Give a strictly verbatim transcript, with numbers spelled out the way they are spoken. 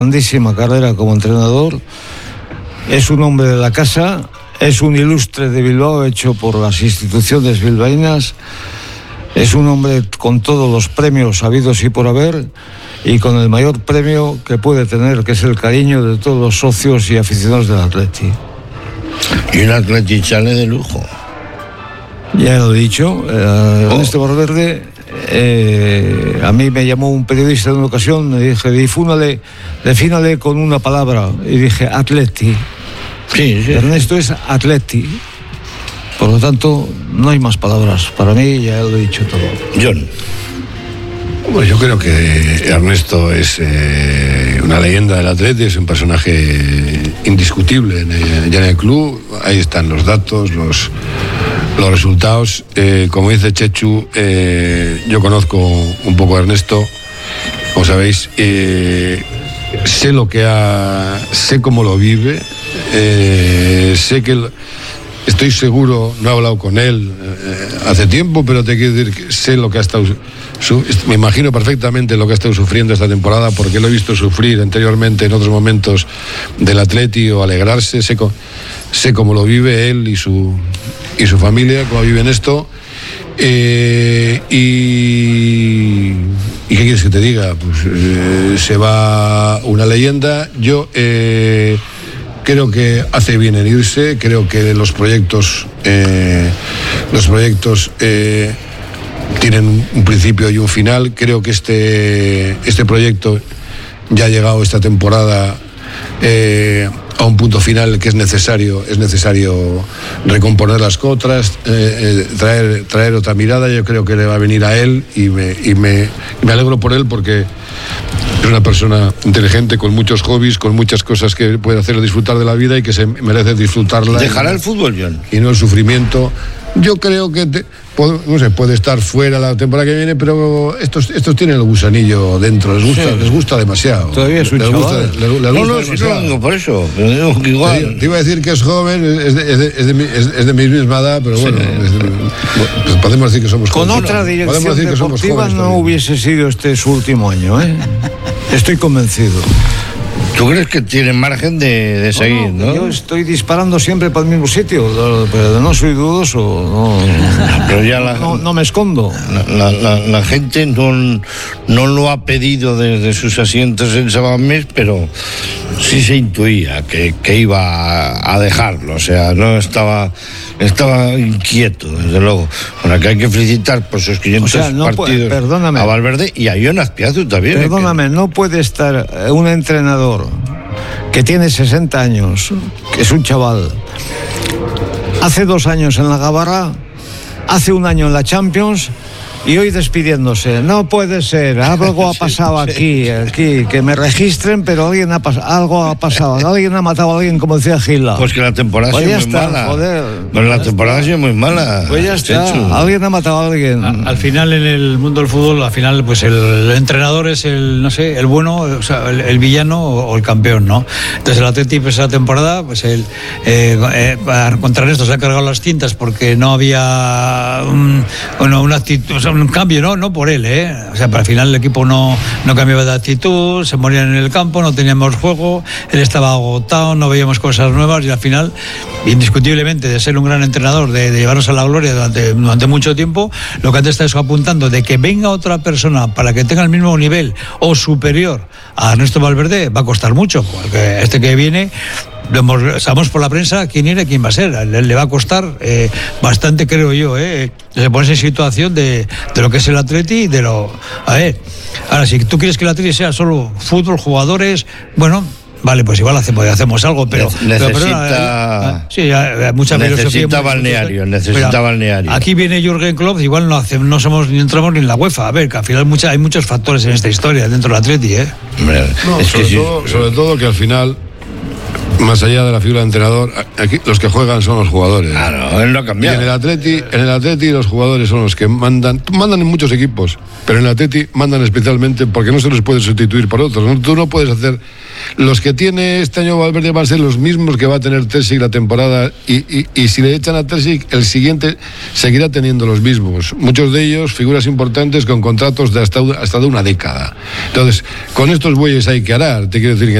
grandísima carrera como entrenador, es un hombre de la casa, es un ilustre de Bilbao hecho por las instituciones bilbaínas, es un hombre con todos los premios habidos y por haber y con el mayor premio que puede tener, que es el cariño de todos los socios y aficionados del Atleti. Y un Atleti chale de lujo. Ya lo he dicho, eh, oh. Ernesto Valverde, eh, a mí me llamó un periodista en una ocasión, me dije, difúnale, defínale con una palabra, y dije, Atleti. Sí, sí. Ernesto es Atleti. Por lo tanto, no hay más palabras. Para mí ya lo he dicho todo. John. Bueno, yo creo que Ernesto es eh, una leyenda del Atleti, es un personaje indiscutible en el, ya en el club. Ahí están los datos, los, los resultados. Eh, como dice Chechu, eh, yo conozco un poco a Ernesto, como sabéis. Eh, sé lo que ha, sé cómo lo vive, eh, sé que... El, Estoy seguro, no he hablado con él eh, hace tiempo, pero te quiero decir que sé lo que ha estado, su, me imagino perfectamente lo que ha estado sufriendo esta temporada, porque lo he visto sufrir anteriormente en otros momentos del Atleti o alegrarse, sé, sé cómo lo vive él y su, y su familia, cómo viven esto. Eh, y, ¿Y qué quieres que te diga? Pues eh, se va una leyenda. Yo... Eh, Creo que hace bien en irse, creo que los proyectos, eh, los proyectos eh, tienen un principio y un final. Creo que este, este proyecto ya ha llegado esta temporada eh, a un punto final que es necesario, es necesario recomponer las cotras, eh, eh, traer, traer otra mirada. Yo creo que le va a venir a él y me, y me, me alegro por él porque es una persona inteligente, con muchos hobbies, con muchas cosas que puede hacer disfrutar de la vida y que se merece disfrutarla. ¿Dejará el fútbol, John? Y no el sufrimiento. Yo creo que, te, no sé, puede estar fuera la temporada que viene, pero estos, estos tienen el gusanillo dentro, les gusta, sí. les gusta demasiado. Todavía es un les gusta, les, les no, no, si no vengo por eso, pero digo que igual. Te, te iba a decir que es joven, es de, es de, es de, mi, es, es de mi misma edad, pero bueno, sí. es de, pues podemos decir que somos Con jóvenes. Con otra dirección deportiva no también. Hubiese sido este su último año, ¿eh? Estoy convencido. ¿Tú crees que tiene margen de, de seguir, no, no? Yo estoy disparando siempre para el mismo sitio, pero no soy dudoso, no, pero ya la, no, no me escondo. La, la, la gente no, no lo ha pedido desde sus asientos en Sabamés, pero sí se intuía que, que iba a dejarlo, o sea, no estaba... Estaba inquieto, desde luego. Ahora que hay que felicitar por sus quinientos o sea, no partidos puede, a Valverde y a Jon Azpiazu también. Perdóname, ¿eh? Que... no puede estar un entrenador que tiene sesenta años, que es un chaval, hace dos años en la Gabarra, hace un año en la Champions y hoy despidiéndose. No puede ser, algo ha pasado aquí, aquí, que me registren, pero alguien ha pas- algo ha pasado, alguien ha matado a alguien, como decía Gila. Pues que la temporada pues ha sido muy está, mala. Joder, pues la temporada ha sido muy mala. Pues ya está, hecho. Alguien ha matado a alguien. A, al final, en el mundo del fútbol, al final, pues el, el entrenador es el, no sé, el bueno, o sea, el, el villano o, o el campeón, ¿no? Entonces el Atleti, pues esa temporada, pues el, eh, eh, contra esto se ha cargado las cintas porque no había un, bueno, una actitud, o sea, un cambio, ¿no? No por él, ¿eh? O sea, para al final el equipo no, no cambiaba de actitud, se morían en el campo, no teníamos juego, él estaba agotado, no veíamos cosas nuevas y al final, indiscutiblemente, de ser un gran entrenador, de, de llevarnos a la gloria durante, durante mucho tiempo, lo que antes está apuntando de que venga otra persona para que tenga el mismo nivel o superior a Ernesto Valverde va a costar mucho, porque este que viene... Sabemos por la prensa quién era y quién va a ser. Le, le va a costar eh, bastante, creo yo, eh, se pone en situación de, de lo que es el Atleti y de lo... A ver, ahora, si tú quieres que el Atleti sea solo fútbol, jugadores, bueno... Vale, pues igual hacemos, hacemos algo, pero... Necesita... Pero, perdona, sí, mucha necesita balneario, necesita pero, balneario. Aquí viene Jürgen Klopp, igual no hacemos, no somos ni entramos ni en la UEFA. A ver, que al final mucha, hay muchos factores en esta historia dentro del Atleti, ¿eh? No, es sobre, que todo, sí. sobre todo que al final... Más allá de la figura de entrenador, aquí los que juegan son los jugadores. Claro, él no ha cambiado. Y en el Atleti, en el Atleti los jugadores son los que mandan, mandan en muchos equipos, pero en el Atleti mandan especialmente porque no se los puede sustituir por otros. ¿no? Tú no puedes hacer, los que tiene este año Valverde van a ser los mismos que va a tener Terzic la temporada y, y, y si le echan a Terzic, el siguiente seguirá teniendo los mismos. Muchos de ellos figuras importantes con contratos de hasta, hasta de una década. Entonces, con estos bueyes hay que arar, te quiero decir que